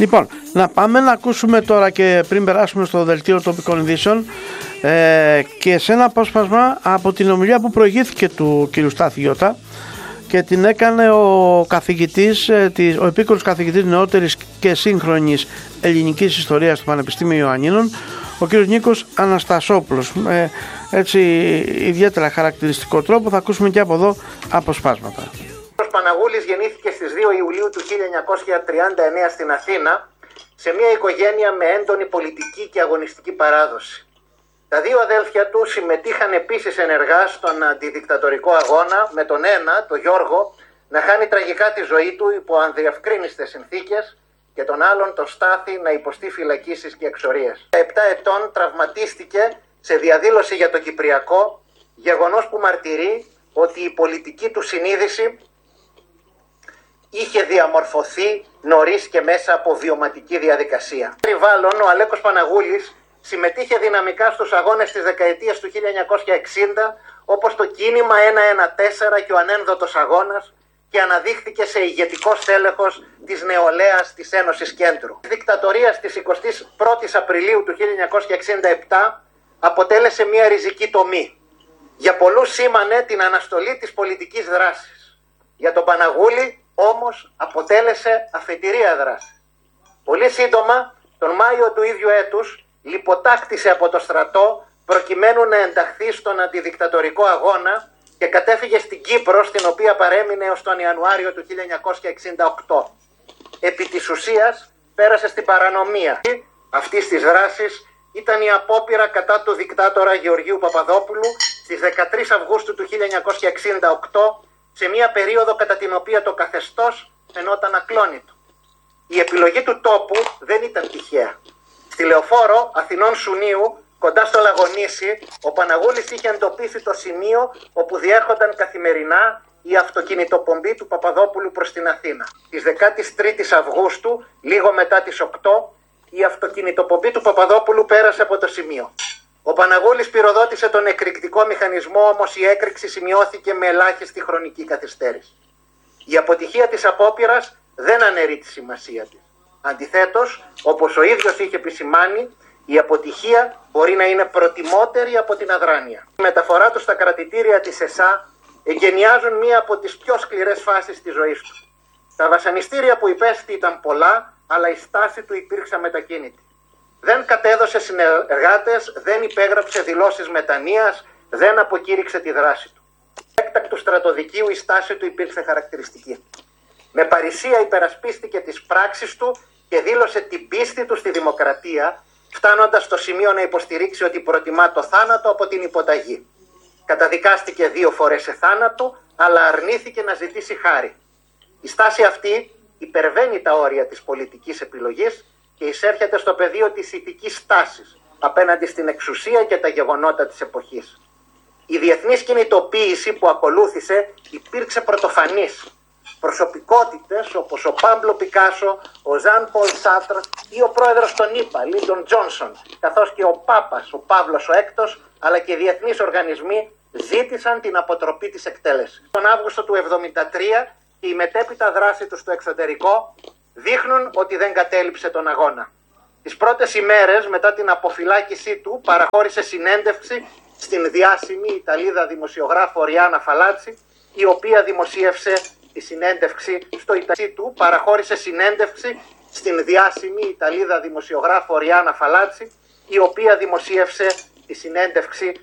Λοιπόν, να πάμε να ακούσουμε τώρα και πριν περάσουμε στο δελτίο τοπικών ειδήσεων και σε ένα απόσπασμα από την ομιλία που προηγήθηκε του κ. Στάθη Γιώτα και την έκανε ο καθηγητής, ο επίκορος καθηγητής νεότερης και σύγχρονης ελληνικής ιστορίας του Πανεπιστήμιου Ιωαννίνων, ο κ. Νίκος Αναστασόπουλος. Με έτσι ιδιαίτερα χαρακτηριστικό τρόπο θα ακούσουμε και από εδώ αποσπάσματα. Ο Παναγούλης γεννήθηκε στις 2 Ιουλίου του 1939 στην Αθήνα, σε μια οικογένεια με έντονη πολιτική και αγωνιστική παράδοση. Τα δύο αδέλφια του συμμετείχαν επίσης ενεργά στον αντιδικτατορικό αγώνα, με τον ένα, τον Γιώργο, να χάνει τραγικά τη ζωή του υπό ανδιευκρίνιστες συνθήκες και τον άλλον, τον Στάθη, να υποστεί φυλακίσεις και εξορίες. 7 ετών τραυματίστηκε σε διαδήλωση για το Κυπριακό, γεγονός που μαρτυρεί ότι η πολιτική του συνείδηση είχε διαμορφωθεί νωρίς και μέσα από βιωματική διαδικασία. Περιβάλλον, ο Αλέκος Παναγούλης συμμετείχε δυναμικά στους αγώνες της δεκαετίας του 1960, όπως το κίνημα 114 και ο ανένδοτος αγώνας, και αναδείχθηκε σε ηγετικό στέλεχος της νεολαίας της Ένωσης Κέντρου. Η δικτατορία της 21ης Απριλίου του 1967 αποτέλεσε μια ριζική τομή. Για πολλούς σήμανε την αναστολή της πολιτικής δράσης. Για τον Παναγούλη όμως αποτέλεσε αφετηρία δράση. Πολύ σύντομα, τον Μάιο του ίδιου έτους, λιποτάκτησε από το στρατό προκειμένου να ενταχθεί στον αντιδικτατορικό αγώνα και κατέφυγε στην Κύπρο, στην οποία παρέμεινε έως τον Ιανουάριο του 1968. Επί της ουσίας πέρασε στην παρανομία. Αυτής της δράσης ήταν η απόπειρα κατά του δικτάτορα Γεωργίου Παπαδόπουλου στις 13 Αυγούστου του 1968, σε μια περίοδο κατά την οποία το καθεστώς φαινόταν ακλόνητο. Η επιλογή του τόπου δεν ήταν τυχαία. Στη Λεωφόρο Αθηνών Σουνίου, κοντά στο Λαγονίσι, ο Παναγούλης είχε εντοπίσει το σημείο όπου διέρχονταν καθημερινά η αυτοκινητοπομπή του Παπαδόπουλου προς την Αθήνα. Της 13ης Αυγούστου, λίγο μετά τις 8, η αυτοκινητοπομπή του Παπαδόπουλου πέρασε από το σημείο. Ο Παναγούλης πυροδότησε τον εκρηκτικό μηχανισμό, όμως η έκρηξη σημειώθηκε με ελάχιστη χρονική καθυστέρηση. Η αποτυχία της απόπειρας δεν αναιρεί τη σημασία της. Αντιθέτως, όπως ο ίδιος είχε επισημάνει, η αποτυχία μπορεί να είναι προτιμότερη από την αδράνεια. Η μεταφορά του στα κρατητήρια της ΕΣΑ εγκαινιάζουν μία από τις πιο σκληρές φάσεις της ζωής του. Τα βασανιστήρια που υπέστη ήταν πολλά, αλλά η στάση του υπήρξε αμετακίνητη. Δεν κατέδωσε συνεργάτες, δεν υπέγραψε δηλώσεις μετανοίας, δεν αποκήρυξε τη δράση του. Έκτακτου στρατοδικείου η στάση του υπήρξε χαρακτηριστική. Με παρησία υπερασπίστηκε τις πράξεις του και δήλωσε την πίστη του στη δημοκρατία, φτάνοντας στο σημείο να υποστηρίξει ότι προτιμά το θάνατο από την υποταγή. Καταδικάστηκε 2 φορές σε θάνατο, αλλά αρνήθηκε να ζητήσει χάρη. Η στάση αυτή υπερβαίνει τα όρια της πολιτικής επιλογής και εισέρχεται στο πεδίο της ηθικής στάσης απέναντι στην εξουσία και τα γεγονότα της εποχής. Η διεθνής κινητοποίηση που ακολούθησε υπήρξε πρωτοφανής. Προσωπικότητες όπως ο Πάμπλο Πικάσο, ο Ζαν Πολ Σάτρ ή ο πρόεδρος των ΗΠΑ, Λίντον Τζόνσον, καθώς και ο Πάπας, ο Παύλος ο Έκτος, αλλά και διεθνείς οργανισμοί ζήτησαν την αποτροπή της εκτέλεσης. Τον Αύγουστο του 1973 και η μετέπειτα δράση του στο εξωτερικό δείχνουν ότι δεν κατέληψε τον αγώνα. Τις πρώτες ημέρες μετά την αποφυλάκησή του παραχώρησε συνέντευξη στην διάσημη Ιταλίδα δημοσιογράφο Οριάννα Φαλάτσι, η οποία δημοσίευσε τη συνέντευξη στο του, παραχώρησε συνέντευξη στην διάσημη Ιταλίδα δημοσιογράφο Οριάννα Φαλάτσι, η οποία δημοσίευσε τη συνέντευξη